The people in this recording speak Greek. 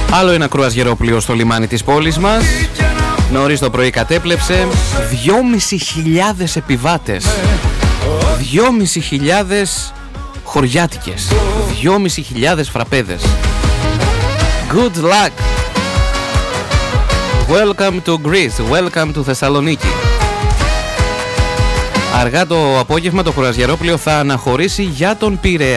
Άλλο ένα κρουαζιερόπλοιο στο λιμάνι της πόλης μας. Νωρίς το πρωί κατέπλεψε. 2.500 επιβάτες. 2.500 χωριάτικες. 2.500 φραπέδες. Good luck. Welcome to Greece. Welcome to Θεσσαλονίκη. Αργά το απόγευμα το κρουαζιερόπλοιο θα αναχωρήσει για τον Πειραιά.